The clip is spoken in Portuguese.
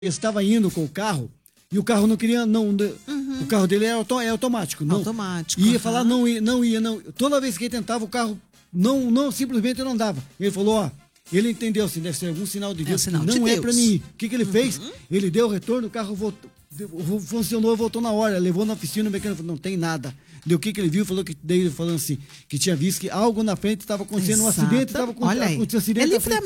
estava indo com o carro e o carro não queria, o carro dele é automático. Não, automático. Ia falar, não ia. Toda vez que ele tentava, o carro simplesmente não dava. Ele falou, ó, ele entendeu, assim, deve ser algum sinal de Deus, sinal que de não é Deus. pra mim ir. O que ele fez? Ele deu o retorno, o carro voltou, funcionou, voltou na hora, levou na oficina, o mecânico falou, não tem nada. Deu o que ele viu, falou que daí ele falando assim, que tinha visto que algo na frente estava acontecendo, um acidente, estava acontecendo um acidente na frente.